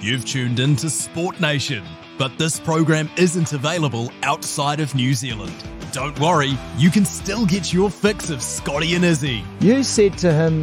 You've tuned in to Sport Nation, but this program isn't available outside of New Zealand. Don't worry, you can still get your fix of Scotty and Izzy. You said to him,